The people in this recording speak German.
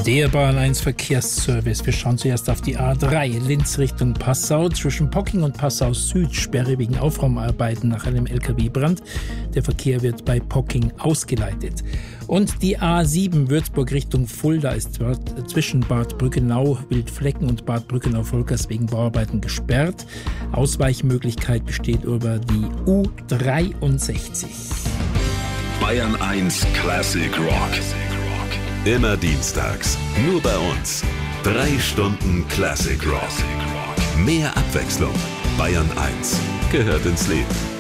Der Bayern 1 Verkehrsservice. Wir schauen zuerst auf die A3 Linz Richtung Passau. Zwischen Pocking und Passau Süd Sperre wegen Aufräumarbeiten nach einem LKW-Brand. Der Verkehr wird bei Pocking ausgeleitet. Und die A7 Würzburg Richtung Fulda ist zwischen Bad Brückenau, Wildflecken und Bad Brückenau-Volkers wegen Bauarbeiten gesperrt. Ausweichmöglichkeit besteht über die U63. Bayern 1 Classic Rock. Immer dienstags, nur bei uns. 3 Stunden Classic Rock. Mehr Abwechslung. Bayern 1 gehört ins Leben.